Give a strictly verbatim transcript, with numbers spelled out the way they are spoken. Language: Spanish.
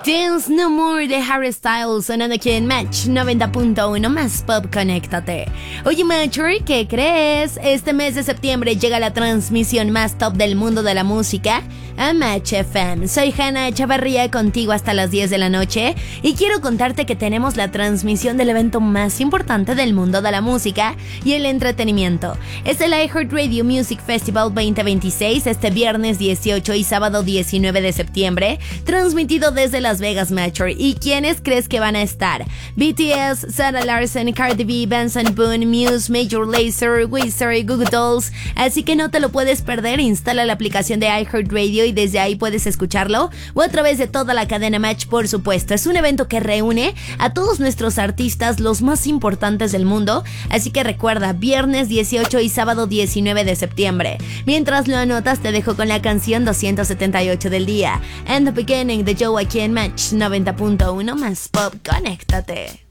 Dance No More de Harry Styles sonando aquí en Match noventa punto uno más Pop, conéctate. Oye, Matcher, ¿qué crees? Este mes de septiembre llega la transmisión más top del mundo de la música a Match F M. Soy Hanna Echavarría, contigo hasta las diez de la noche, y quiero contarte que tenemos la transmisión del evento más importante del mundo de la música y el entretenimiento. Es el iHeartRadio Music Festival veinte veintiséis, este viernes dieciocho y sábado diecinueve de septiembre, transmitido desde Las Vegas, Matcher. ¿Y quiénes crees que van a estar? B T S, Sarah Larson, Cardi B, Benson Boone, Muse, Major Lazer, Weezer y Goo Goo Dolls. Así que no te lo puedes perder. Instala la aplicación de iHeartRadio y desde ahí puedes escucharlo, o a través de toda la cadena Match, por supuesto. Es un evento que reúne a todos nuestros artistas, los más importantes del mundo. Así que recuerda, viernes dieciocho y sábado diecinueve de septiembre. Mientras lo anotas, te dejo con la canción doscientos setenta y ocho del día, And the Beginning de Joe, aquí en Match noventa punto uno más Pop, conéctate.